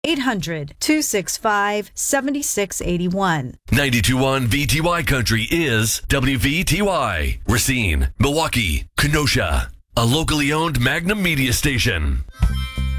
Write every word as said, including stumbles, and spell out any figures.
eight hundred, two six five, seven six eight one. ninety-two point one V T Y Country is W V T Y. Racine, Milwaukee, Kenosha. A locally owned Magnum media station.